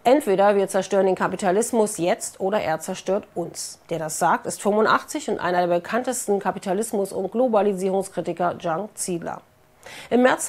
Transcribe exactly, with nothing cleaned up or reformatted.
Entweder wir zerstören den Kapitalismus jetzt oder er zerstört uns. Der das sagt, ist fünfundachtzig und einer der bekanntesten Kapitalismus- und Globalisierungskritiker, Jung Ziegler. Im März